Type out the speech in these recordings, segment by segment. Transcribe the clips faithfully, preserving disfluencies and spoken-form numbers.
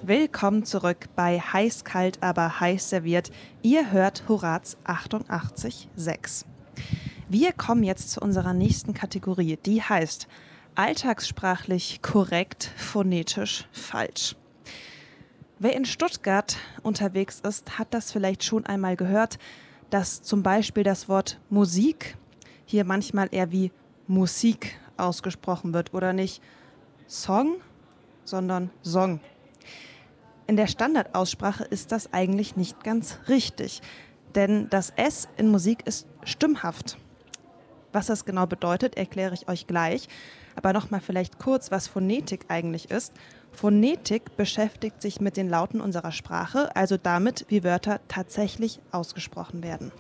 Willkommen zurück bei Heiß, Kalt, aber heiß serviert. Ihr hört Horaz achtundachtzig Komma sechs. Wir kommen jetzt zu unserer nächsten Kategorie, die heißt alltagssprachlich korrekt, phonetisch falsch. Wer in Stuttgart unterwegs ist, hat das vielleicht schon einmal gehört, dass zum Beispiel das Wort Musik hier manchmal eher wie Musik ausgesprochen wird oder nicht Song, sondern Song. In der Standardaussprache ist das eigentlich nicht ganz richtig, denn das S in Musik ist stimmhaft. Was das genau bedeutet, erkläre ich euch gleich. Aber nochmal vielleicht kurz, was Phonetik eigentlich ist. Phonetik beschäftigt sich mit den Lauten unserer Sprache, also damit, wie Wörter tatsächlich ausgesprochen werden.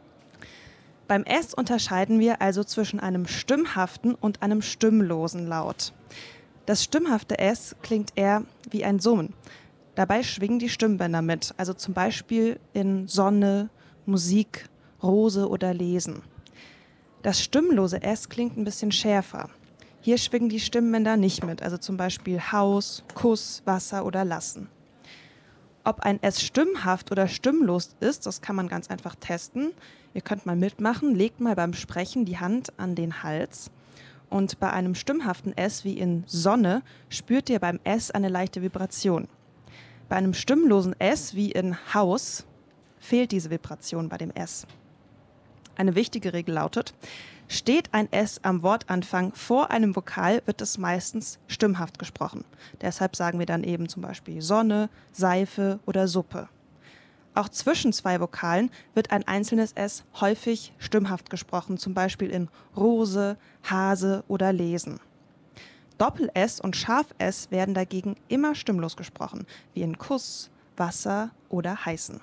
Beim S unterscheiden wir also zwischen einem stimmhaften und einem stimmlosen Laut. Das stimmhafte S klingt eher wie ein Summen. Dabei schwingen die Stimmbänder mit, also zum Beispiel in Sonne, Musik, Rose oder Lesen. Das stimmlose S klingt ein bisschen schärfer. Hier schwingen die Stimmbänder nicht mit, also zum Beispiel Haus, Kuss, Wasser oder Lassen. Ob ein S stimmhaft oder stimmlos ist, das kann man ganz einfach testen. Ihr könnt mal mitmachen, legt mal beim Sprechen die Hand an den Hals. Und bei einem stimmhaften S wie in Sonne spürt ihr beim S eine leichte Vibration. Bei einem stimmlosen S wie in Haus fehlt diese Vibration bei dem S. Eine wichtige Regel lautet, steht ein S am Wortanfang vor einem Vokal, wird es meistens stimmhaft gesprochen. Deshalb sagen wir dann eben zum Beispiel Sonne, Seife oder Suppe. Auch zwischen zwei Vokalen wird ein einzelnes S häufig stimmhaft gesprochen, zum Beispiel in Rose, Hase oder Lesen. Doppel-S und Scharf-S werden dagegen immer stimmlos gesprochen, wie in Kuss, Wasser oder Heißen.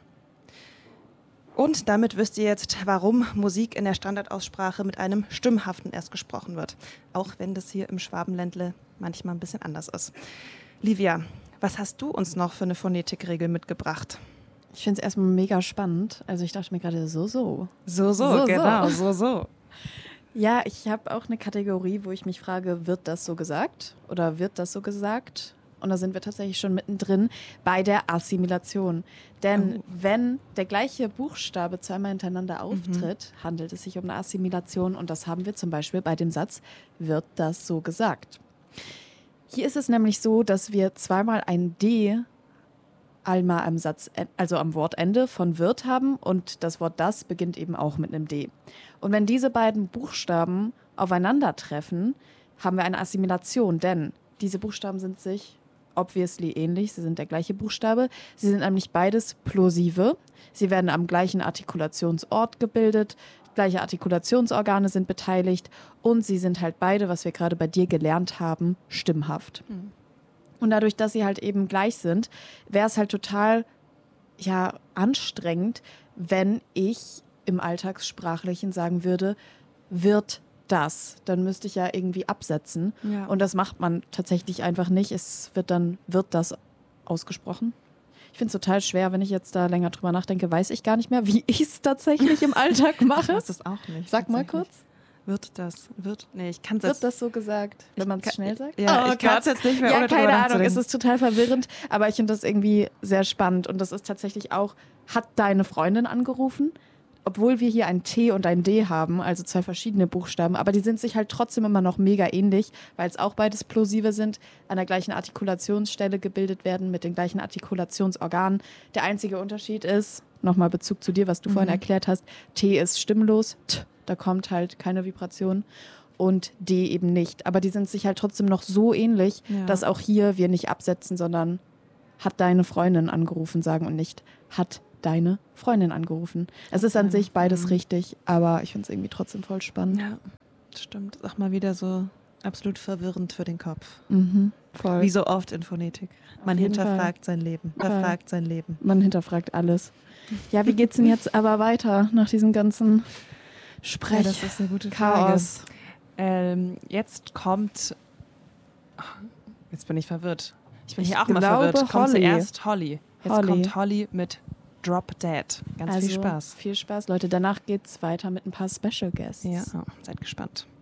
Und damit wisst ihr jetzt, warum Musik in der Standardaussprache mit einem stimmhaften S gesprochen wird. Auch wenn das hier im Schwabenländle manchmal ein bisschen anders ist. Livia, was hast du uns noch für eine Phonetikregel mitgebracht? Ich finde es erstmal mega spannend. Also ich dachte mir gerade so, so. So, so, so genau, so, so. Ja, ich habe auch eine Kategorie, wo ich mich frage, wird das so gesagt oder wird das so gesagt? Und da sind wir tatsächlich schon mittendrin bei der Assimilation. Denn oh. wenn der gleiche Buchstabe zweimal hintereinander auftritt, mhm. handelt es sich um eine Assimilation. Und das haben wir zum Beispiel bei dem Satz, wird das so gesagt? Hier ist es nämlich so, dass wir zweimal ein D einmal am Satz, also am Wortende von wird haben und das Wort das beginnt eben auch mit einem D. Und wenn diese beiden Buchstaben aufeinandertreffen, haben wir eine Assimilation, denn diese Buchstaben sind sich obviously ähnlich, sie sind der gleiche Buchstabe, sie sind nämlich beides Plosive, sie werden am gleichen Artikulationsort gebildet, gleiche Artikulationsorgane sind beteiligt und sie sind halt beide, was wir gerade bei dir gelernt haben, stimmhaft. Mhm. Und dadurch, dass sie halt eben gleich sind, wäre es halt total ja, anstrengend, wenn ich im Alltagssprachlichen sagen würde, wird das. Dann müsste ich ja irgendwie absetzen. Ja. Und das macht man tatsächlich einfach nicht. Es wird dann, wird das ausgesprochen. Ich finde es total schwer, wenn ich jetzt da länger drüber nachdenke, weiß ich gar nicht mehr, wie ich es tatsächlich im Alltag mache. Ich weiß es auch nicht. Sag mal kurz. Wird das, wird, nee, ich kann es Wird das so gesagt, wenn man es schnell sagt? Ja, oh, ich kann es jetzt nicht mehr ja, ohne keine drüber Ahnung, es ist total verwirrend, aber ich finde das irgendwie sehr spannend und das ist tatsächlich auch, hat deine Freundin angerufen, obwohl wir hier ein T und ein D haben, also zwei verschiedene Buchstaben, aber die sind sich halt trotzdem immer noch mega ähnlich, weil es auch beides Plosive sind, an der gleichen Artikulationsstelle gebildet werden, mit den gleichen Artikulationsorganen. Der einzige Unterschied ist, nochmal Bezug zu dir, was du mhm. vorhin erklärt hast, T ist stimmlos, T, da kommt halt keine Vibration und D eben nicht. Aber die sind sich halt trotzdem noch so ähnlich, ja. dass auch hier wir nicht absetzen, sondern hat deine Freundin angerufen sagen und nicht hat deine Freundin angerufen. Es ist an sich beides mhm. richtig, aber ich finde es irgendwie trotzdem voll spannend. Ja, stimmt. Ist auch mal wieder so absolut verwirrend für den Kopf. Mhm, voll. Wie so oft in Phonetik. Man hinterfragt Fall. sein Leben. Hinterfragt sein Leben. Man hinterfragt alles. Ja, wie geht's denn jetzt aber weiter nach diesem ganzen Sprech? Ja, das ist eine gute Chaos. Frage. Ähm, jetzt kommt... Jetzt bin ich verwirrt. Ich bin ich hier auch glaube, mal verwirrt. Kommt Holly. zuerst Holly. Jetzt Holly. kommt Holly mit Drop Dead. Ganz also, viel Spaß. Viel Spaß, Leute. Danach geht's weiter mit ein paar Special Guests. Ja, oh, seid gespannt.